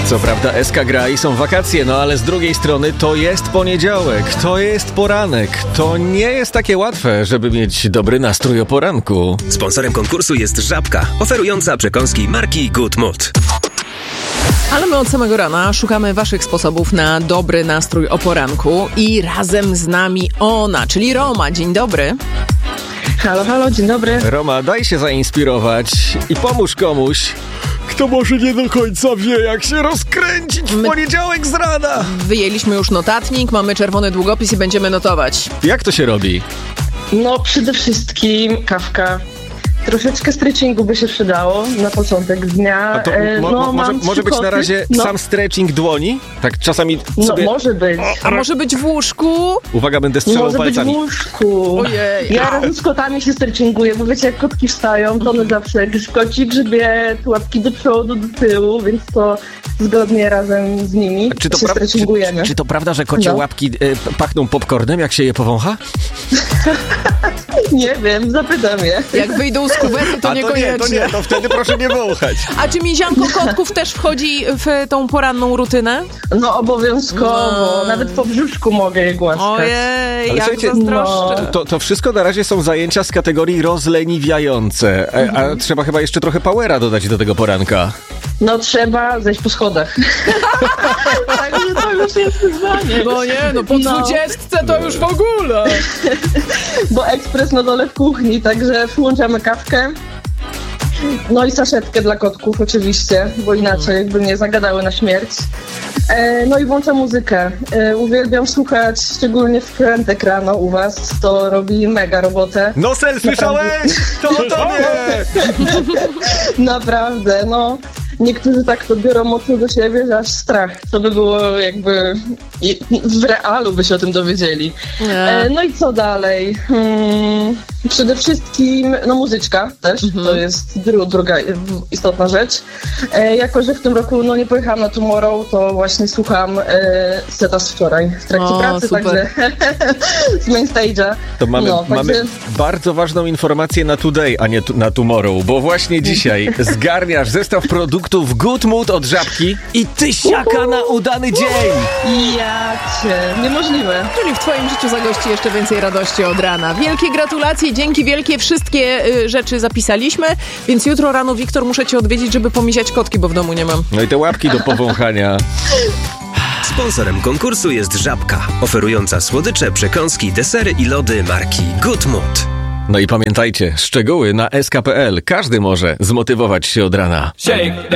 Co prawda SK gra i są wakacje, no ale z drugiej strony to jest poniedziałek, to jest poranek. To nie jest takie łatwe, żeby mieć dobry nastrój o poranku. Sponsorem konkursu jest Żabka, oferująca przekąski marki Good Mood. Ale my od samego rana szukamy waszych sposobów na dobry nastrój o poranku i razem z nami ona, czyli Roma. Dzień dobry. Halo, dzień dobry. Roma, daj się zainspirować i pomóż komuś, kto może nie do końca wie, jak się rozkręcić w poniedziałek z rana. Wyjęliśmy już notatnik, mamy czerwony długopis i będziemy notować. Jak to się robi? No przede wszystkim kawka. Troszeczkę stretchingu by się przydało na początek dnia. A to może być na razie sam stretching dłoni? Tak czasami sobie... No może być. A może być w łóżku? Uwaga, będę strzelał palcami. Może być w łóżku. Ojej. Ja razem z kotami się stretchinguję, bo wiecie, jak kotki wstają, to one zawsze kocik grzebie, łapki do przodu, do tyłu, więc to zgodnie razem z nimi się stretchingujemy. Czy to prawda, że kocie łapki pachną popcornem, jak się je powącha? Nie wiem, zapytam je. Jak wyjdą z kuwety, to niekoniecznie. To wtedy proszę nie wąchać. A czy mizianko kotków też wchodzi w tą poranną rutynę? No obowiązkowo. Nawet po brzuszku mogę je głaskać. Ojej, jak zazdroszczę. To wszystko na razie są zajęcia z kategorii rozleniwiające. A trzeba chyba jeszcze trochę powera dodać do tego poranka. No trzeba zejść po schodach. Także to już jest wyzwanie. No nie, no po 20 to już w ogóle. Bo ekspres na dole w kuchni, także włączamy kawkę. No i saszetkę dla kotków oczywiście, bo inaczej jakby mnie zagadały na śmierć. No i włączam muzykę. Uwielbiam słuchać, szczególnie w piątek rano u was. To robi mega robotę. Nosel, słyszałeś? To o tobie! Naprawdę, no. Niektórzy tak to biorą mocno do siebie, że aż strach. To by było jakby w realu by się o tym dowiedzieli. No i co dalej? Przede wszystkim muzyczka też, to jest druga istotna rzecz. Jako że w tym roku nie pojechałam na Tomorrow, to właśnie słucham seta z wczoraj w trakcie pracy, super. także z main stage'a. To mamy bardzo ważną informację na Today, a nie na Tomorrow, bo właśnie dzisiaj zgarniasz zestaw produktów Good Mood od Żabki i tysiaka na udany dzień! Jacie, niemożliwe. Czyli w twoim życiu zagości jeszcze więcej radości od rana. Wielkie gratulacje, dzięki wielkie, wszystkie rzeczy zapisaliśmy, więc jutro rano, Wiktor, muszę cię odwiedzić, żeby pomiziać kotki, bo w domu nie mam. No i te łapki do powąchania. Sponsorem konkursu jest Żabka, oferująca słodycze, przekąski, desery i lody marki Good Mood. No i pamiętajcie, szczegóły na sk.pl. Każdy może zmotywować się od rana.